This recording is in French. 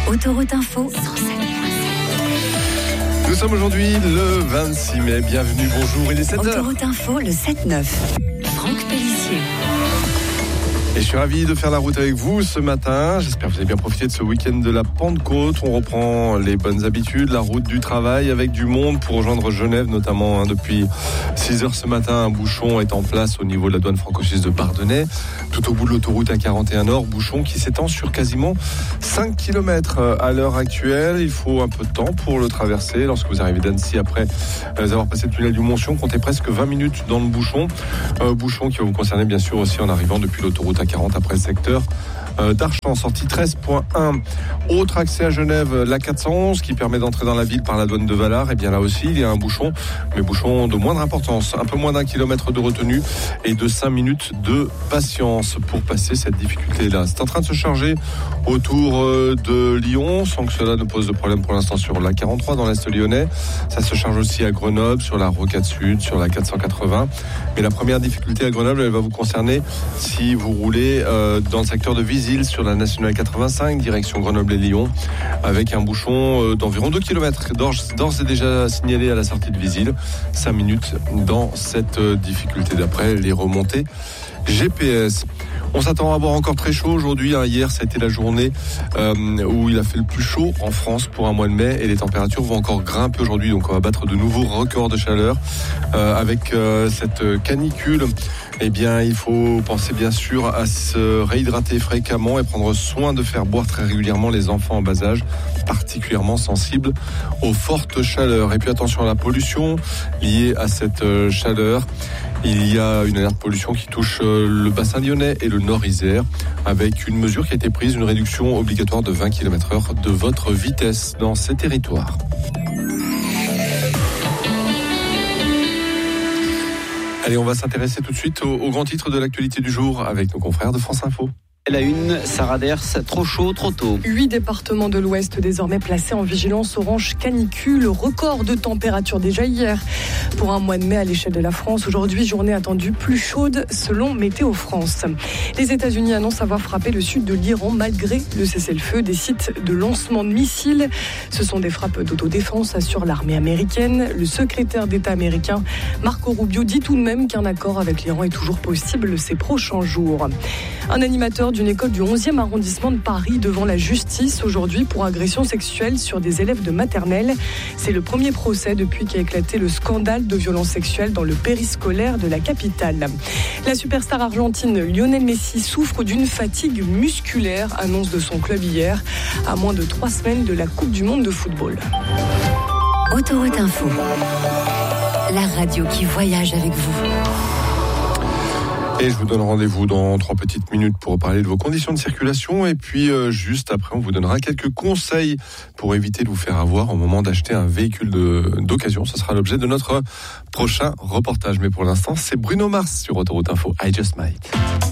Autoroute Info 107.7. Nous sommes aujourd'hui le 26 mai. Bienvenue, bonjour, il est 7h. Autoroute Info, le 7-9. Franck Pellissier. Et je suis ravi de faire la route avec vous ce matin. J'espère que vous avez bien profité de ce week-end de la Pentecôte. On reprend les bonnes habitudes, la route du travail avec du monde pour rejoindre Genève, notamment depuis 6h ce matin. Un bouchon est en place au niveau de la douane franco-suisse de Bardonnay. Tout au bout de l'autoroute A41 Nord, bouchon qui s'étend sur quasiment 5 km à l'heure actuelle. Il faut un peu de temps pour le traverser. Lorsque vous arrivez d'Annecy, après avoir passé le tunnel du Montsion, comptez presque 20 minutes dans le bouchon. Bouchon qui va vous concerner bien sûr aussi en arrivant depuis l'autoroute A40 après le secteur d'Archamps, sortie 13.1. Autre accès à Genève, la 411 qui permet d'entrer dans la ville par la douane de Valard. Et bien là aussi, il y a un bouchon, mais bouchon de moindre importance. Un peu moins d'1 kilomètre de retenue et de 5 minutes de patience pour passer cette difficulté-là. C'est en train de se charger autour de Lyon, sans que cela ne pose de problème pour l'instant sur la 43 dans l'Est lyonnais. Ça se charge aussi à Grenoble, sur la Rocade Sud, sur la 480. Mais la première difficulté à Grenoble, elle va vous concerner si vous roulez dans le secteur de Vizy, sur la nationale 85, direction Grenoble et Lyon, avec un bouchon d'environ 2 km d'ores et déjà signalé à la sortie de Visil. 5 minutes dans cette difficulté d'après les remontées GPS. On s'attend à avoir encore très chaud aujourd'hui. Hier, ça a été la journée où il a fait le plus chaud en France pour un mois de mai et les températures vont encore grimper aujourd'hui. Donc on va battre de nouveaux records de chaleur avec cette canicule. Eh bien, il faut penser bien sûr à se réhydrater fréquemment et prendre soin de faire boire très régulièrement les enfants en bas âge, particulièrement sensibles aux fortes chaleurs. Et puis attention à la pollution liée à cette chaleur. Il y a une alerte pollution qui touche le bassin lyonnais et le Nord-Isère avec une mesure qui a été prise, une réduction obligatoire de 20 km/h de votre vitesse dans ces territoires. Allez, on va s'intéresser tout de suite au grand titre de l'actualité du jour avec nos confrères de France Info. La une, Sarah Ders, trop chaud, trop tôt. 8 départements de l'Ouest désormais placés en vigilance orange canicule. Record de température déjà hier pour un mois de mai à l'échelle de la France. Aujourd'hui, journée attendue plus chaude selon Météo France. Les États-Unis annoncent avoir frappé le sud de l'Iran malgré le cessez-le-feu. Des sites de lancement de missiles. Ce sont des frappes d'autodéfense, assure l'armée américaine. Le secrétaire d'État américain Marco Rubio dit tout de même qu'un accord avec l'Iran est toujours possible ces prochains jours. Un animateur d'une école du 11e arrondissement de Paris devant la justice aujourd'hui pour agression sexuelle sur des élèves de maternelle. C'est le premier procès depuis qu'a éclaté le scandale de violences sexuelles dans le périscolaire de la capitale. La superstar argentine Lionel Messi souffre d'une fatigue musculaire, annonce de son club hier, à moins de 3 semaines de la Coupe du Monde de football. Autoroute Info, la radio qui voyage avec vous. Et je vous donne rendez-vous dans 3 petites minutes pour parler de vos conditions de circulation. Et puis, juste après, on vous donnera quelques conseils pour éviter de vous faire avoir au moment d'acheter un véhicule d'occasion. Ce sera l'objet de notre prochain reportage. Mais pour l'instant, c'est Bruno Mars sur Autoroute Info. I Just Might.